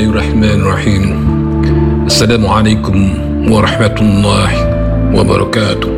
Bismillahirrahmanirrahim. Assalamualaikum warahmatullahi wabarakatuh.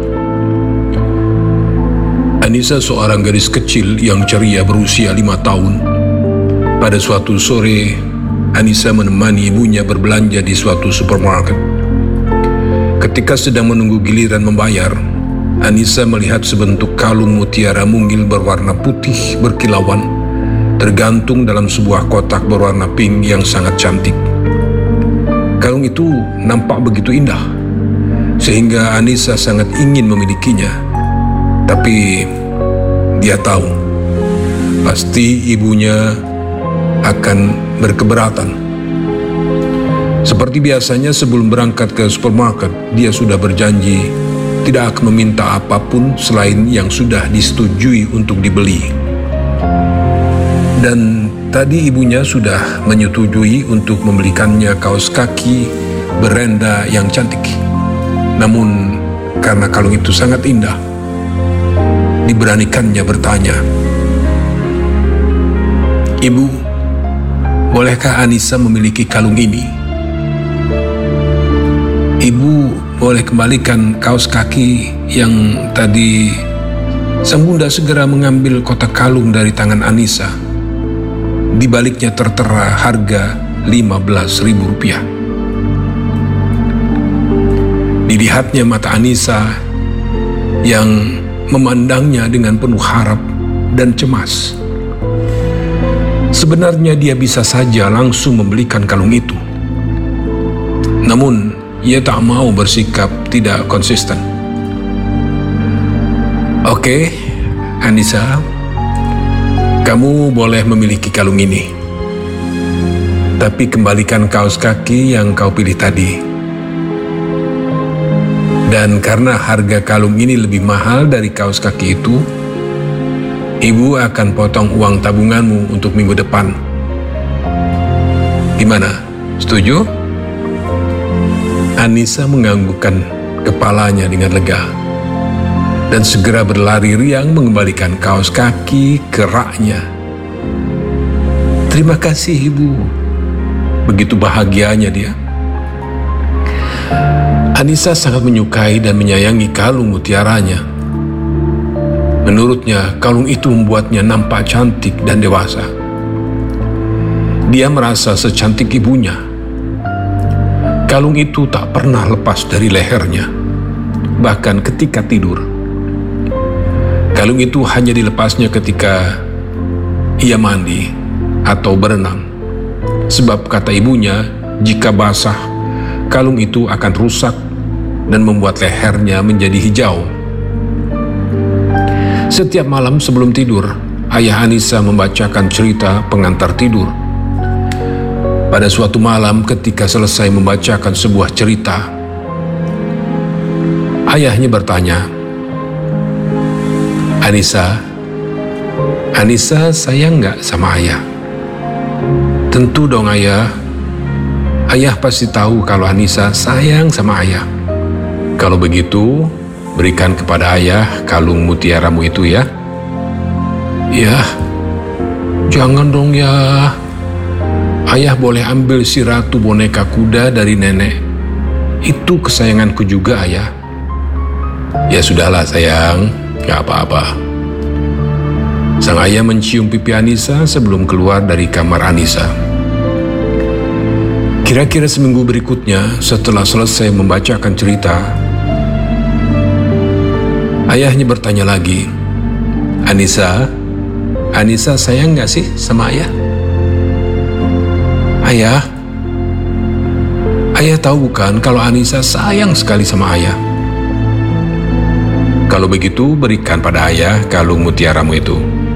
Anissa seorang gadis kecil yang ceria berusia 5 tahun. Pada suatu sore, Anissa menemani ibunya berbelanja di suatu supermarket. Ketika sedang menunggu giliran membayar, Anissa melihat sebentuk kalung mutiara mungil berwarna putih berkilauan tergantung dalam sebuah kotak berwarna pink yang sangat cantik. Kalung itu nampak begitu indah, sehingga Anissa sangat ingin memilikinya. Tapi dia tahu, pasti ibunya akan berkeberatan. Seperti biasanya sebelum berangkat ke supermarket, dia sudah berjanji tidak akan meminta apapun selain yang sudah disetujui untuk dibeli. Dan tadi ibunya sudah menyetujui untuk membelikannya kaos kaki berenda yang cantik. Namun karena kalung itu sangat indah, diberanikannya bertanya, "Ibu, bolehkah Anissa memiliki kalung ini?" "Ibu boleh kembalikan kaos kaki yang tadi." Sang bunda segera mengambil kotak kalung dari tangan Anissa. Di baliknya tertera harga Rp15.000. Dilihatnya mata Anissa yang memandangnya dengan penuh harap dan cemas. Sebenarnya dia bisa saja langsung membelikan kalung itu. Namun ia tak mau bersikap tidak konsisten. "Oke, Anissa, kamu boleh memiliki kalung ini. Tapi kembalikan kaos kaki yang kau pilih tadi. Dan karena harga kalung ini lebih mahal dari kaos kaki itu, ibu akan potong uang tabunganmu untuk minggu depan. Gimana? Setuju?" Anissa menganggukkan kepalanya dengan lega dan segera berlari riang mengembalikan kaos kaki ke raknya. "Terima kasih, Ibu." Begitu bahagianya dia. Anissa sangat menyukai dan menyayangi kalung mutiaranya. Menurutnya, kalung itu membuatnya nampak cantik dan dewasa. Dia merasa secantik ibunya. Kalung itu tak pernah lepas dari lehernya, bahkan ketika tidur. Kalung itu hanya dilepasnya ketika ia mandi atau berenang. Sebab kata ibunya, jika basah, kalung itu akan rusak dan membuat lehernya menjadi hijau. Setiap malam sebelum tidur, ayah Anissa membacakan cerita pengantar tidur. Pada suatu malam ketika selesai membacakan sebuah cerita, ayahnya bertanya, Anissa sayang nggak sama ayah?" "Tentu dong ayah. Ayah pasti tahu kalau Anissa sayang sama ayah. Kalau begitu, berikan kepada ayah kalung mutiaramu itu ya." "Ya, jangan dong ya. Ayah boleh ambil si ratu boneka kuda dari nenek. Itu kesayanganku juga ayah." "Ya sudahlah sayang, gak apa-apa." Sang ayah mencium pipi Anissa sebelum keluar dari kamar Anissa. Kira-kira seminggu berikutnya, setelah selesai membacakan cerita, ayahnya bertanya lagi, Anissa sayang gak sih sama ayah?" Ayah tahu bukan kalau Anissa sayang sekali sama ayah." "Kalau begitu berikan pada ayah kalung mutiaramu itu."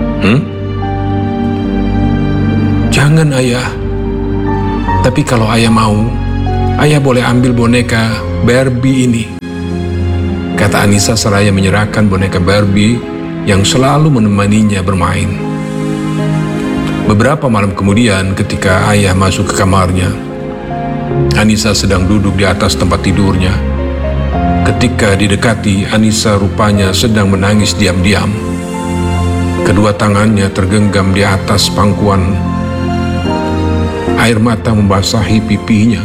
"Jangan ayah. Tapi kalau ayah mau, ayah boleh ambil boneka Barbie ini," kata Anissa seraya menyerahkan boneka Barbie yang selalu menemaninya bermain. Beberapa malam kemudian ketika ayah masuk ke kamarnya, Anissa sedang duduk di atas tempat tidurnya. Ketika didekati, Anissa rupanya sedang menangis diam-diam. Kedua tangannya tergenggam di atas pangkuan Air mata membasahi pipinya.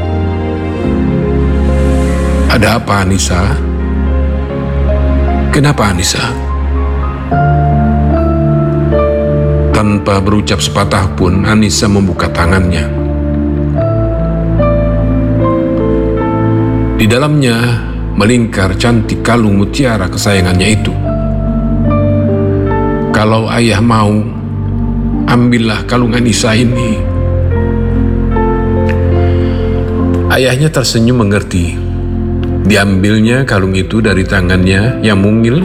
Ada apa, Anissa? Kenapa, Anissa? Tanpa berucap sepatah pun, Anissa membuka tangannya. Di dalamnya melingkar cantik kalung mutiara kesayangannya itu. Kalau ayah mau, ambillah kalung Anissa ini. Ayahnya tersenyum mengerti. Diambilnya kalung itu dari tangannya yang mungil.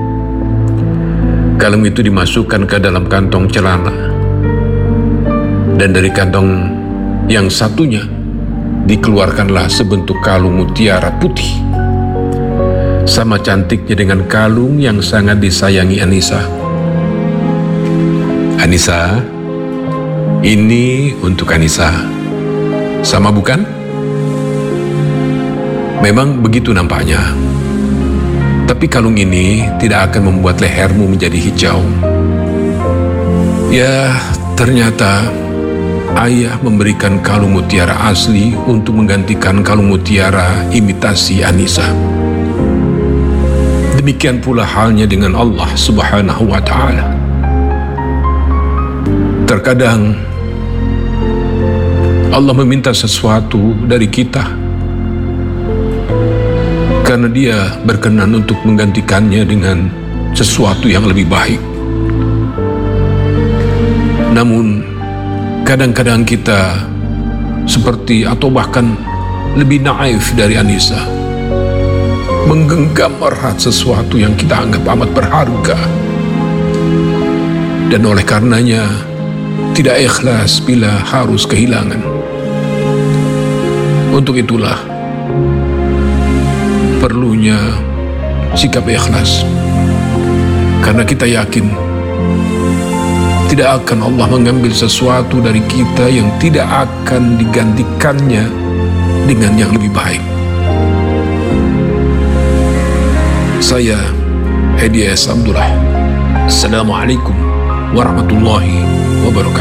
Kalung itu dimasukkan ke dalam kantong celana. Dan dari kantong yang satunya dikeluarkanlah sebentuk kalung mutiara putih. Sama cantiknya dengan kalung yang sangat disayangi Anissa. Anissa, ini untuk Anissa. Sama bukan? Memang begitu nampaknya. Tapi kalung ini tidak akan membuat lehermu menjadi hijau. Ya, ternyata ayah memberikan kalung mutiara asli untuk menggantikan kalung mutiara imitasi Anissa. Demikian pula halnya dengan Allah Subhanahu wa Ta'ala. Terkadang Allah meminta sesuatu dari kita karena Dia berkenan untuk menggantikannya dengan sesuatu yang lebih baik. Namun kadang-kadang kita seperti atau bahkan lebih naif dari Anissa, menggenggam erat sesuatu yang kita anggap amat berharga, dan oleh karenanya tidak ikhlas bila harus kehilangan. Untuk itulah perlunya sikap ikhlas, karena kita yakin tidak akan Allah mengambil sesuatu dari kita yang tidak akan digantikannya dengan yang lebih baik. Saya Hedi S. Abdullah. Assalamualaikum warahmatullahi wabarakatuh.